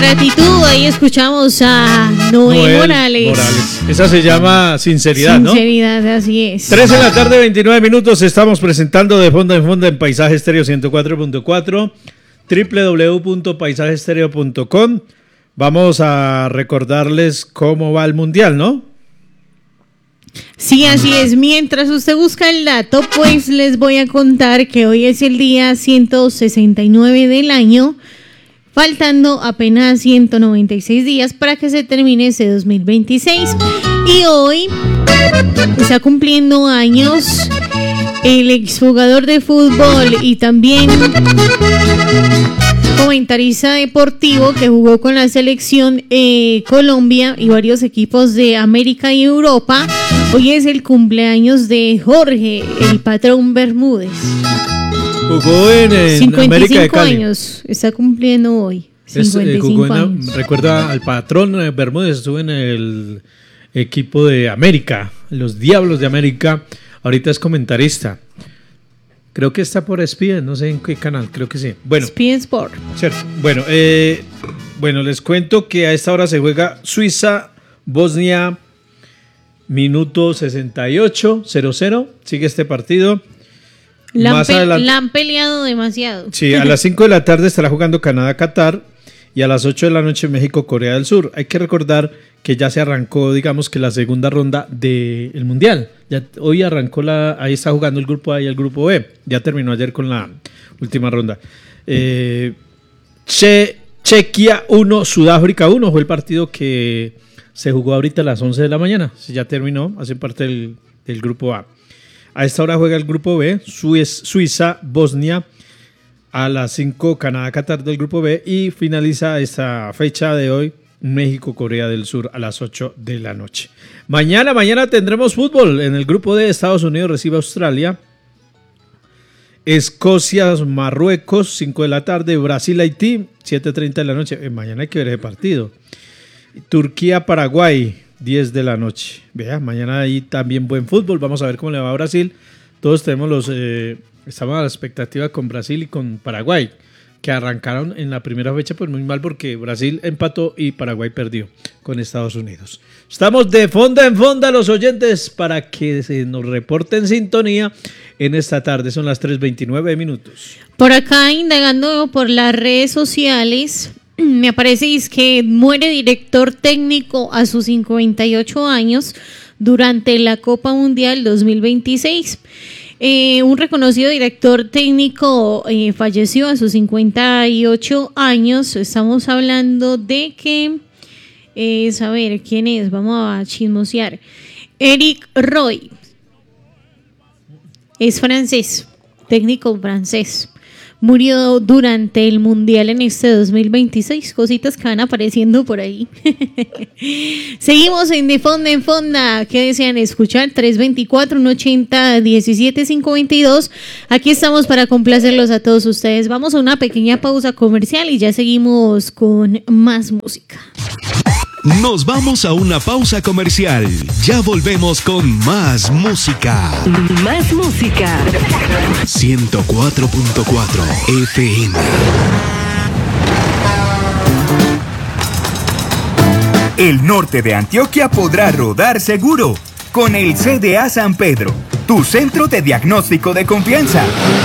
gratitud, ahí escuchamos a Noel Morales. Esa se llama Sinceridad, ¿no? Sinceridad, así es. 3 de la tarde, 29 minutos, estamos presentando de fondo en fondo en Paisaje Estéreo 104.4, www.paisajestereo.com. Vamos a recordarles cómo va el Mundial, ¿no? Sí, así es. Mientras usted busca el dato, pues les voy a contar que hoy es el día 169 del año, faltando apenas 196 días para que se termine ese 2026. Y hoy está cumpliendo años el exjugador de fútbol y también comentarista deportivo que jugó con la selección Colombia y varios equipos de América y Europa. Hoy es el cumpleaños de Jorge, el patrón Bermúdez. Jugó en 55 América de Cali. años, está cumpliendo hoy. 55 años. Recuerda al patrón Bermúdez, estuvo en el equipo de América, los Diablos de América. Ahorita es comentarista. Creo que está por ESPN, no sé en qué canal, creo que sí. Bueno, ESPN Sport. Cierto. Bueno, les cuento que a esta hora se juega Suiza-Bosnia, minuto 68, 0-0. Sigue este partido. La han peleado demasiado. Sí, a las 5 de la tarde estará jugando Canadá-Qatar y a las 8 de la noche México-Corea del Sur. Hay que recordar que ya se arrancó, digamos que la segunda ronda del Mundial. Ya hoy arrancó ahí está jugando el grupo A y el grupo B. Ya terminó ayer con la última ronda. Chequia 1, Sudáfrica 1 fue el partido que se jugó ahorita a las 11 de la mañana. Ya terminó, hace parte del grupo A. A esta hora juega el grupo B, Suiza, Bosnia, a las 5 Canadá, Qatar del grupo B y finaliza esta fecha de hoy México, Corea del Sur a las 8 de la noche. Mañana tendremos fútbol en el grupo D. Estados Unidos recibe a Australia, Escocia, Marruecos, 5 de la tarde, Brasil, Haití, 7:30 de la noche. Mañana hay que ver ese partido. Turquía, Paraguay, 10 de la noche. Vea, mañana ahí también buen fútbol. Vamos a ver cómo le va a Brasil. Todos tenemos estamos a la expectativa con Brasil y con Paraguay, que arrancaron en la primera fecha pues muy mal porque Brasil empató y Paraguay perdió con Estados Unidos. Estamos de fonda en fonda los oyentes para que se nos reporten sintonía en esta tarde. Son las 3:29 minutos. Por acá, indagando por las redes sociales, me aparece que muere director técnico a sus 58 años durante la Copa Mundial 2026. Un reconocido director técnico falleció a sus 58 años. Estamos hablando de que, a ver, ¿quién es? Vamos a chismosear. Eric Roy. Es francés, técnico francés. Murió durante el Mundial en este 2026. Cositas que van apareciendo por ahí. Seguimos en De Fonda en Fonda. ¿Qué desean escuchar? 324-180-1752. Aquí estamos para complacerlos a todos ustedes. Vamos a una pequeña pausa comercial y ya seguimos con más música. Nos vamos a una pausa comercial. Ya volvemos con más música. Más música. 104.4 FM. El norte de Antioquia podrá rodar seguro con el CDA San Pedro, tu centro de diagnóstico de confianza.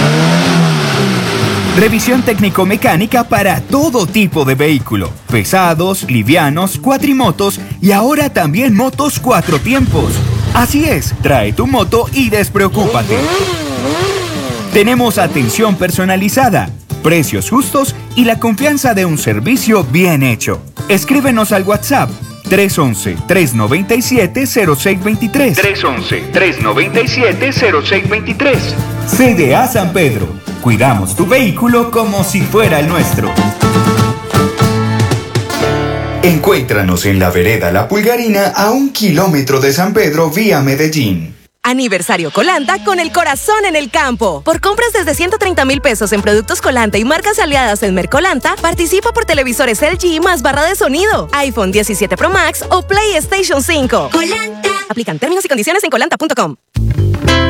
Revisión técnico-mecánica para todo tipo de vehículo, pesados, livianos, cuatrimotos y ahora también motos 4 tiempos. Así es, trae tu moto y despreocúpate. Tenemos atención personalizada, precios justos y la confianza de un servicio bien hecho. Escríbenos al WhatsApp 311-397-0623. 311-397-0623. CDA San Pedro. Cuidamos tu vehículo como si fuera el nuestro. Encuéntranos en la vereda La Pulgarina a 1 kilómetro de San Pedro vía Medellín. Aniversario Colanta con el corazón en el campo. Por compras desde 130,000 pesos en productos Colanta y marcas aliadas en Mercolanta, participa por televisores LG más barra de sonido, iPhone 17 Pro Max o PlayStation 5. Colanta. Aplican términos y condiciones en colanta.com.